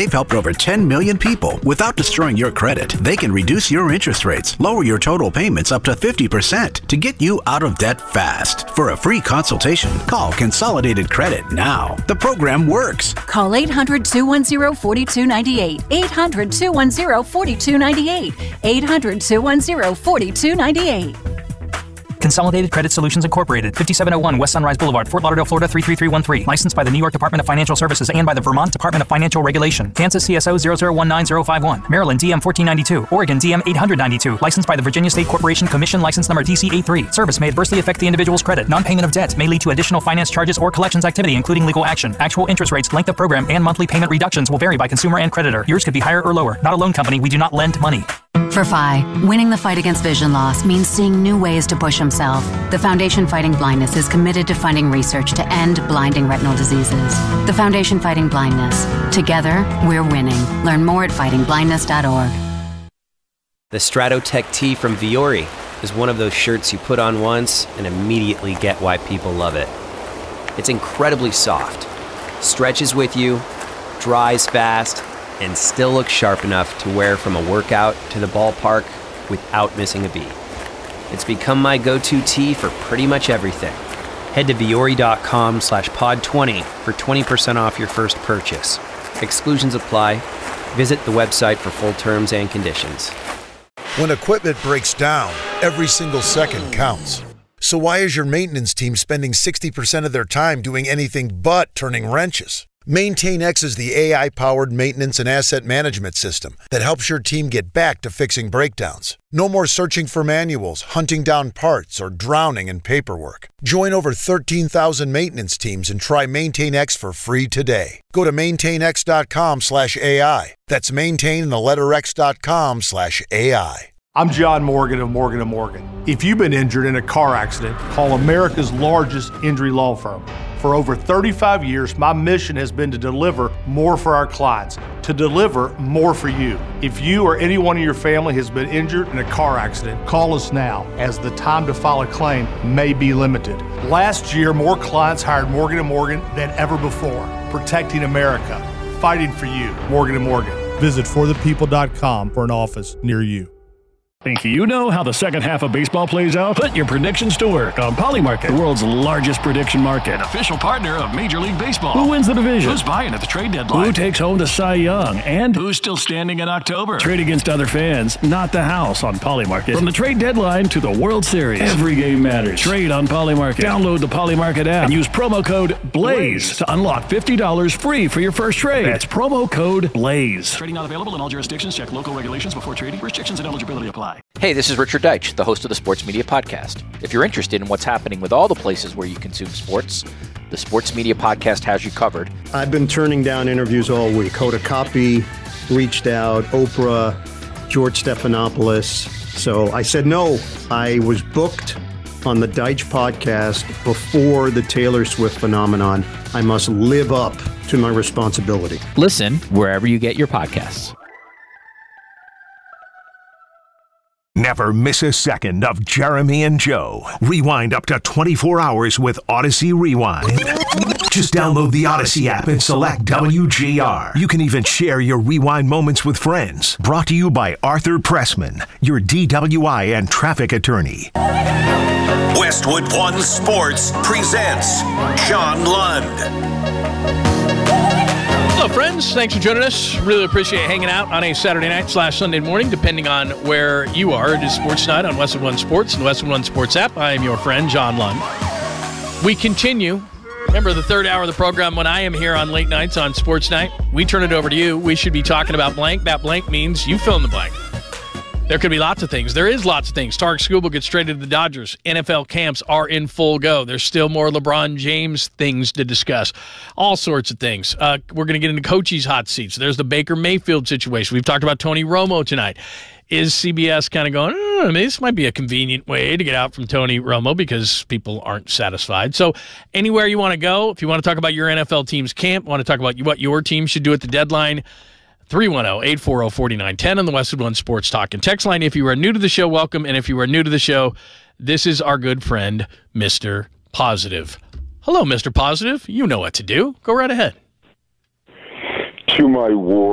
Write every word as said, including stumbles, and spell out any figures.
They've helped over ten million people without destroying your credit. They can reduce your interest rates, lower your total payments up to fifty percent to get you out of debt fast. For a free consultation, call Consolidated Credit now. The program works. Call eight hundred, two one zero, four two nine eight. eight hundred, two one zero, four two nine eight. eight hundred, two one zero, four two nine eight. Consolidated Credit Solutions Incorporated, fifty-seven oh one West Sunrise Boulevard, Fort Lauderdale, Florida three three three one three. Licensed by the New York Department of Financial Services and by the Vermont Department of Financial Regulation. Kansas C S O zero zero one nine zero five one. Maryland D M fourteen ninety-two. Oregon D M eight ninety-two. Licensed by the Virginia State Corporation Commission, license number D C eighty-three. Service may adversely affect the individual's credit. Non-payment of debt may lead to additional finance charges or collections activity, including legal action. Actual interest rates, length of program, and monthly payment reductions will vary by consumer and creditor. Yours could be higher or lower. Not a loan company. We do not lend money. For Phi, winning the fight against vision loss means seeing new ways to push himself. The Foundation Fighting Blindness is committed to funding research to end blinding retinal diseases. The Foundation Fighting Blindness. Together, we're winning. Learn more at fighting blindness dot org. The Stratotech tee from Viore is one of those shirts you put on once and immediately get why people love it. It's incredibly soft, stretches with you, dries fast, and still looks sharp enough to wear from a workout to the ballpark without missing a beat. It's become my go-to tee for pretty much everything. Head to Viore.com slash pod 20 for twenty percent off your first purchase. Exclusions apply. Visit the website for full terms and conditions. When equipment breaks down, every single second counts. So why is your maintenance team spending sixty percent of their time doing anything but turning wrenches? MaintainX is the A I-powered maintenance and asset management system that helps your team get back to fixing breakdowns. No more searching for manuals, hunting down parts, or drowning in paperwork. Join over thirteen thousand maintenance teams and try MaintainX for free today. Go to maintainx.com slash AI. That's maintain and the letter x.com slash AI. I'm John Morgan of Morgan and Morgan. If you've been injured in a car accident, call America's largest injury law firm. For over thirty-five years, my mission has been to deliver more for our clients, to deliver more for you. If you or anyone in your family has been injured in a car accident, call us now, as the time to file a claim may be limited. Last year, more clients hired Morgan and Morgan than ever before, protecting America, fighting for you. Morgan and Morgan. Visit for the people dot com for an office near you. Think you know how the second half of baseball plays out? Put your predictions to work on Polymarket, the world's largest prediction market. Official partner of Major League Baseball. Who wins the division? Who's buying at the trade deadline? Who takes home the Cy Young? And who's still standing in October? Trade against other fans, not the house on Polymarket. From the trade deadline to the World Series, every game matters. Trade on Polymarket. Download the Polymarket app and use promo code BLAZE to unlock fifty dollars free for your first trade. That's promo code BLAZE. Trading not available in all jurisdictions. Check local regulations before trading. Restrictions and eligibility apply. Hey, this is Richard Deitch, the host of the Sports Media Podcast. If you're interested in what's happening with all the places where you consume sports, the Sports Media Podcast has you covered. I've been turning down interviews all week. Hoda Kotb reached out, Oprah, George Stephanopoulos. So I said no. I was booked on the Deitch Podcast before the Taylor Swift phenomenon. I must live up to my responsibility. Listen wherever you get your podcasts. Never miss a second of Jeremy and Joe. Rewind up to twenty-four hours with Odyssey Rewind. Just download the Odyssey app and select W G R. You can even share your rewind moments with friends. Brought to you by Arthur Pressman, your D W I and traffic attorney. Westwood One Sports presents John Lund. Hello, friends. Thanks for joining us. Really appreciate hanging out on a Saturday night slash Sunday morning, depending on where you are. It is Sports Night on Westwood One Sports and the Westwood One Sports app. I am your friend, John Lund. We continue. Remember the third hour of the program when I am here on late nights on Sports Night. We turn it over to you. We should be talking about blank. That blank means you fill in the blank. There could be lots of things. There is lots of things. Tarek Skubal gets traded to the Dodgers. N F L camps are in full go. There's still more LeBron James things to discuss. All sorts of things. Uh, we're going to get into Coach's hot seats. There's the Baker Mayfield situation. We've talked about Tony Romo tonight. Is C B S kind of going, oh, I mean, this might be a convenient way to get out from Tony Romo because people aren't satisfied. So anywhere you want to go, if you want to talk about your N F L team's camp, want to talk about what your team should do at the deadline, three one zero, eight four zero, four nine one zero on the Westwood One Sports Talk and text line. If you are new to the show, welcome. And if you are new to the show, this is our good friend, Mister Positive. Hello, Mister Positive. You know what to do. Go right ahead. To my war.